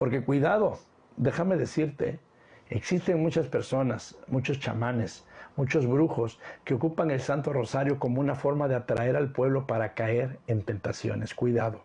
Porque cuidado, déjame decirte, existen muchas personas, muchos chamanes, muchos brujos que ocupan el Santo Rosario como una forma de atraer al pueblo para caer en tentaciones. Cuidado,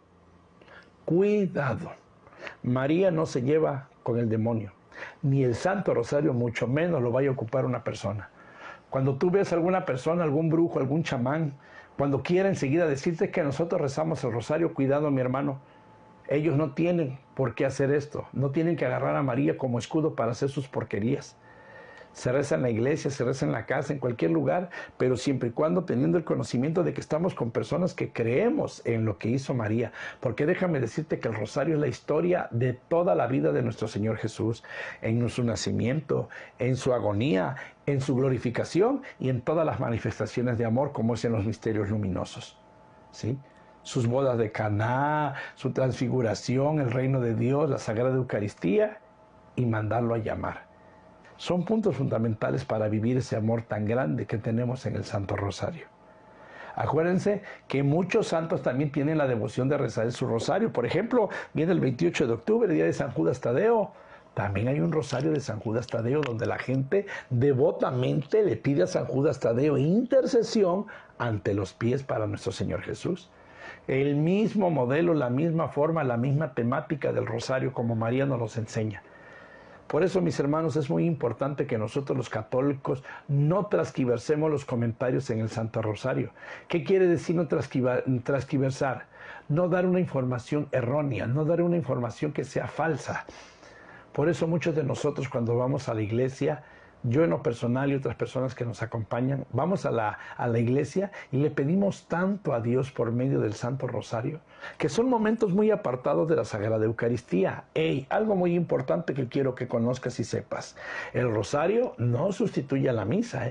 cuidado. María no se lleva con el demonio, ni el Santo Rosario mucho menos lo vaya a ocupar una persona. Cuando tú ves a alguna persona, algún brujo, algún chamán, cuando quiera enseguida decirte que nosotros rezamos el rosario, cuidado mi hermano, ellos no tienen por qué hacer esto, no tienen que agarrar a María como escudo para hacer sus porquerías. Se reza en la iglesia, se reza en la casa, en cualquier lugar, pero siempre y cuando teniendo el conocimiento de que estamos con personas que creemos en lo que hizo María. Porque déjame decirte que el rosario es la historia de toda la vida de nuestro Señor Jesús, en su nacimiento, en su agonía, en su glorificación y en todas las manifestaciones de amor como es en los misterios luminosos, ¿sí? Sus bodas de Caná, su transfiguración, el reino de Dios, la Sagrada Eucaristía y mandarlo a llamar. Son puntos fundamentales para vivir ese amor tan grande que tenemos en el Santo Rosario. Acuérdense que muchos santos también tienen la devoción de rezar su rosario. Por ejemplo, viene el 28 de octubre, el día de San Judas Tadeo. También hay un rosario de San Judas Tadeo donde la gente devotamente le pide a San Judas Tadeo intercesión ante los pies para nuestro Señor Jesús. El mismo modelo, la misma forma, la misma temática del rosario como María nos los enseña. Por eso, mis hermanos, es muy importante que nosotros los católicos no transquiversemos los comentarios en el Santo Rosario. ¿Qué quiere decir no transquiversar? No dar una información errónea, no dar una información que sea falsa. Por eso muchos de nosotros cuando vamos a la iglesia, yo en lo personal y otras personas que nos acompañan, vamos a la iglesia y le pedimos tanto a Dios por medio del Santo Rosario, que son momentos muy apartados de la Sagrada Eucaristía. Algo muy importante que quiero que conozcas y sepas. El Rosario no sustituye a la misa,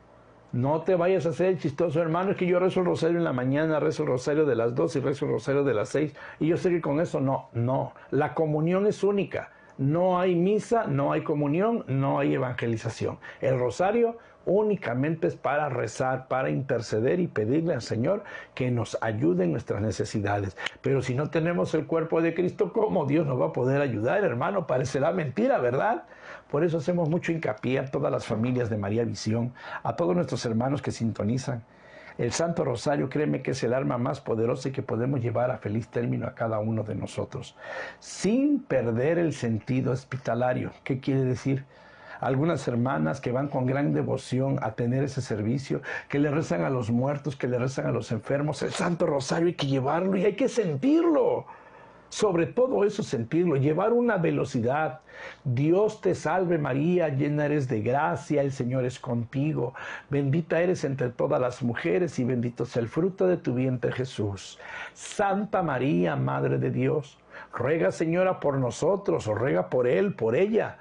No te vayas a hacer el chistoso, hermano, es que yo rezo el rosario en la mañana, rezo el rosario de las 2 y rezo el rosario de las 6, y yo sé que con eso no. La comunión es única. No hay misa, no hay comunión, no hay evangelización. El rosario únicamente es para rezar, para interceder y pedirle al Señor que nos ayude en nuestras necesidades. Pero si no tenemos el cuerpo de Cristo, ¿cómo Dios nos va a poder ayudar, hermano? Parecerá mentira, ¿verdad? Por eso hacemos mucho hincapié a todas las familias de María Visión, a todos nuestros hermanos que sintonizan. El Santo Rosario, créeme que es el arma más poderosa y que podemos llevar a feliz término a cada uno de nosotros, sin perder el sentido hospitalario. ¿Qué quiere decir? Algunas hermanas que van con gran devoción a tener ese servicio, que le rezan a los muertos, que le rezan a los enfermos. El Santo Rosario hay que llevarlo y hay que sentirlo. Sobre todo eso, sentirlo, llevar una velocidad. Dios te salve María, llena eres de gracia, el Señor es contigo. Bendita eres entre todas las mujeres y bendito sea el fruto de tu vientre Jesús. Santa María, Madre de Dios, ruega Señora por nosotros, o ruega por Él, por ella,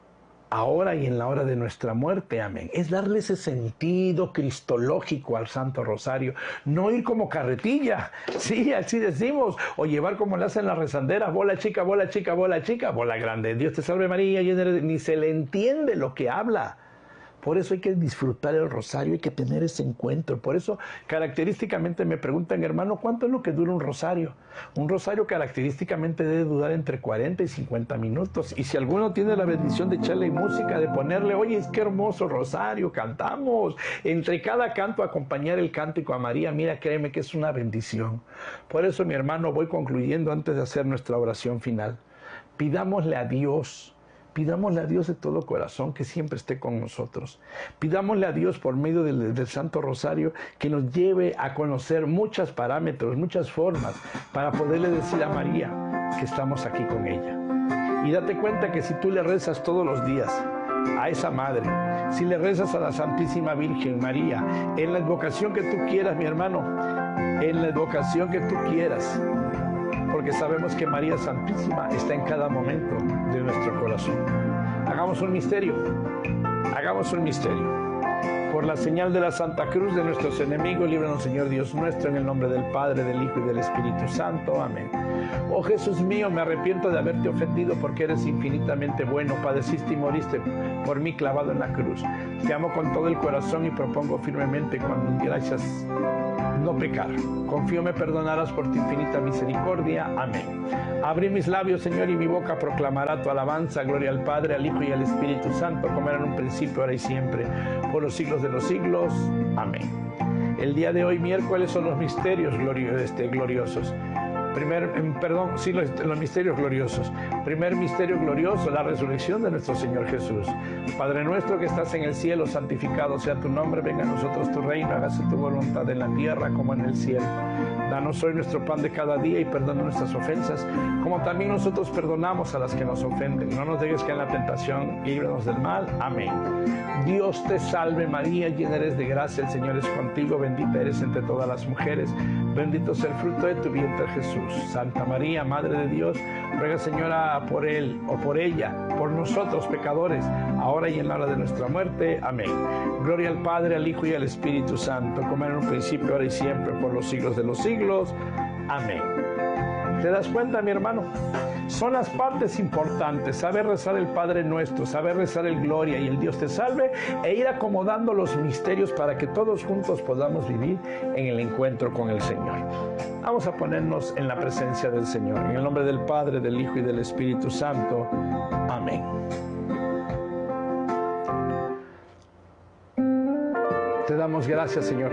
ahora y en la hora de nuestra muerte, amén. Es darle ese sentido cristológico al Santo Rosario, no ir como carretilla, sí, así decimos, o llevar como le hacen las rezanderas, bola chica, bola chica, bola chica, bola grande. Dios te salve María, ni se le entiende lo que habla. Por eso hay que disfrutar el rosario, hay que tener ese encuentro. Por eso característicamente me preguntan, hermano, ¿cuánto es lo que dura un rosario? Un rosario característicamente debe durar entre 40 y 50 minutos. Y si alguno tiene la bendición de echarle música, de ponerle, oye, es que hermoso rosario, cantamos. Entre cada canto acompañar el cántico a María, mira, créeme que es una bendición. Por eso, mi hermano, voy concluyendo antes de hacer nuestra oración final. Pidámosle a Dios de todo corazón que siempre esté con nosotros. Pidámosle a Dios por medio del Santo Rosario que nos lleve a conocer muchos parámetros, muchas formas para poderle decir a María que estamos aquí con ella. Y date cuenta que si tú le rezas todos los días a esa Madre, si le rezas a la Santísima Virgen María, en la advocación que tú quieras, mi hermano, en la advocación que tú quieras, porque sabemos que María Santísima está en cada momento de nuestro corazón. Hagamos un misterio. Por la señal de la Santa Cruz de nuestros enemigos, líbranos, Señor Dios nuestro, en el nombre del Padre, del Hijo y del Espíritu Santo. Amén. Oh Jesús mío, me arrepiento de haberte ofendido porque eres infinitamente bueno, padeciste y moriste por mí clavado en la cruz. Te amo con todo el corazón y propongo firmemente con gracias no pecar. Confío me perdonarás por tu infinita misericordia. Amén. Abrí mis labios, Señor, y mi boca proclamará tu alabanza. Gloria al Padre, al Hijo y al Espíritu Santo, como era en un principio, ahora y siempre, por los siglos de los siglos. Amén. El día de hoy, miércoles, son los misterios gloriosos. Los misterios gloriosos. Primer misterio glorioso, la resurrección de nuestro Señor Jesús. Padre nuestro que estás en el cielo, santificado sea tu nombre, venga a nosotros tu reino, hágase tu voluntad en la tierra como en el cielo. Danos hoy nuestro pan de cada día y perdona nuestras ofensas, como también nosotros perdonamos a las que nos ofenden. No nos dejes caer en la tentación, líbranos del mal. Amén. Dios te salve María, llena eres de gracia, el Señor es contigo, bendita eres entre todas las mujeres, bendito sea el fruto de tu vientre Jesús. Santa María, Madre de Dios, ruega Señora por él o por ella, por nosotros pecadores, ahora y en la hora de nuestra muerte. Amén. Gloria al Padre, al Hijo y al Espíritu Santo, como en un principio, ahora y siempre, por los siglos de los siglos. Amén. ¿Te das cuenta, mi hermano? Son las partes importantes, saber rezar el Padre Nuestro, saber rezar el Gloria y el Dios te salve, e ir acomodando los misterios para que todos juntos podamos vivir en el encuentro con el Señor. Vamos a ponernos en la presencia del Señor, en el nombre del Padre, del Hijo y del Espíritu Santo. Amén. Te damos gracias, Señor.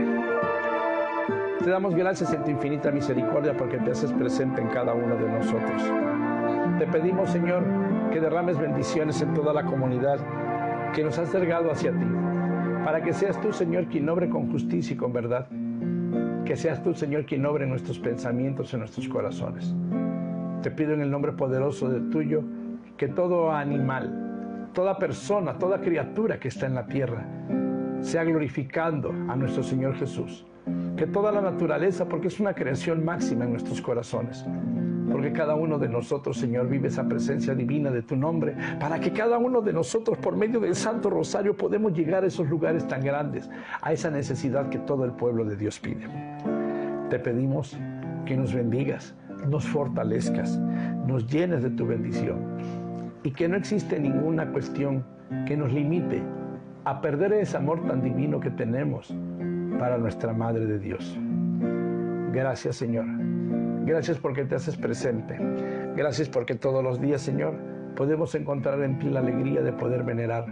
Te damos gracias en tu infinita misericordia porque te haces presente en cada uno de nosotros. Te pedimos, Señor, que derrames bendiciones en toda la comunidad que nos has entregado hacia ti, para que seas tú, Señor, quien obre con justicia y con verdad. Que seas tú, Señor, quien obre en nuestros pensamientos, en nuestros corazones. Te pido en el nombre poderoso de tuyo que todo animal, toda persona, toda criatura que está en la tierra, sea glorificando a nuestro Señor Jesús. Que toda la naturaleza, porque es una creación máxima en nuestros corazones, porque cada uno de nosotros, Señor, vive esa presencia divina de tu nombre, para que cada uno de nosotros, por medio del Santo Rosario, podemos llegar a esos lugares tan grandes, a esa necesidad que todo el pueblo de Dios pide. Te pedimos que nos bendigas, nos fortalezcas, nos llenes de tu bendición, y que no existe ninguna cuestión que nos limite a perder ese amor tan divino que tenemos para nuestra Madre de Dios. Gracias, Señor. Gracias porque te haces presente. Gracias porque todos los días, Señor, podemos encontrar en ti la alegría de poder venerar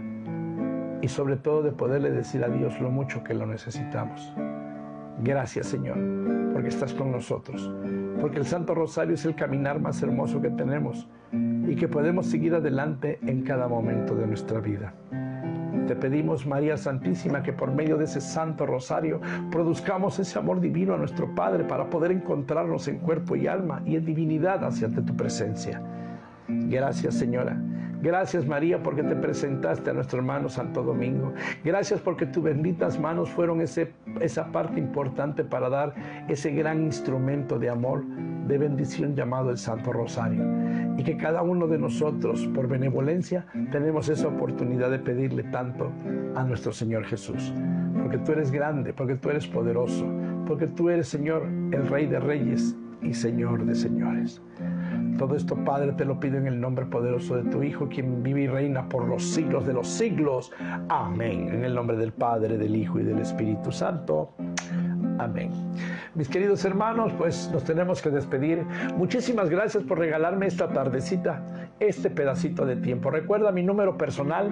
y sobre todo de poderle decir a Dios lo mucho que lo necesitamos. Gracias, Señor, porque estás con nosotros, porque el Santo Rosario es el caminar más hermoso que tenemos y que podemos seguir adelante en cada momento de nuestra vida. Te pedimos, María Santísima, que por medio de ese Santo Rosario produzcamos ese amor divino a nuestro Padre para poder encontrarnos en cuerpo y alma y en divinidad hacia tu presencia. Gracias, Señora. Gracias, María, porque te presentaste a nuestro hermano Santo Domingo. Gracias porque tus benditas manos fueron esa parte importante para dar ese gran instrumento de amor, de bendición llamado el Santo Rosario. Y que cada uno de nosotros, por benevolencia, tenemos esa oportunidad de pedirle tanto a nuestro Señor Jesús. Porque tú eres grande, porque tú eres poderoso, porque tú eres, Señor, el Rey de Reyes y Señor de Señores. Todo esto, Padre, te lo pido en el nombre poderoso de tu Hijo, quien vive y reina por los siglos de los siglos. Amén. En el nombre del Padre, del Hijo y del Espíritu Santo. Amén. Mis queridos hermanos, pues nos tenemos que despedir. Muchísimas gracias por regalarme esta tardecita, este pedacito de tiempo. Recuerda mi número personal,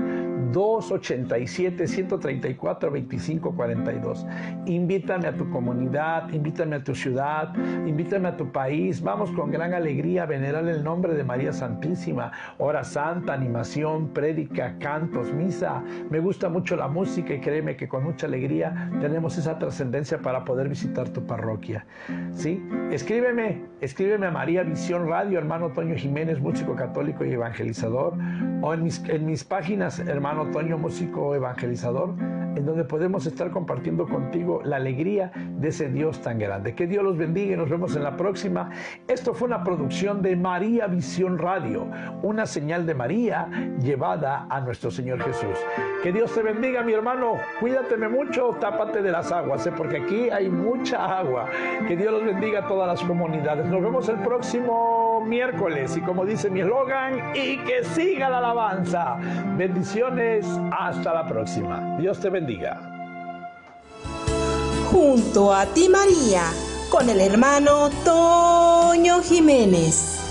287-134-2542. Invítame a tu comunidad, invítame a tu ciudad, invítame a tu país. Vamos con gran alegría a venerar el nombre de María Santísima. Hora santa, animación, prédica, cantos, misa. Me gusta mucho la música y créeme que con mucha alegría tenemos esa trascendencia para poder visitar tu parroquia. ¿Sí? Escríbeme a María Visión Radio, hermano Toño Jiménez, músico católico y evangelizador, o en mis páginas, hermano Toño, músico evangelizador, en donde podemos estar compartiendo contigo la alegría de ese Dios tan grande. Que Dios los bendiga y nos vemos en la próxima. Esto fue una producción de María Visión Radio, una señal de María llevada a nuestro Señor Jesús. Que Dios te bendiga, mi hermano. Cuídateme mucho, tápate de las aguas, porque aquí hay mucha agua. Que Dios los bendiga a todas las comunidades. Nos vemos el próximo miércoles y como dice mi eslogan, y que siga la alabanza. Bendiciones, hasta la próxima. Dios te bendiga. junto a ti María, con el hermano Toño Jiménez.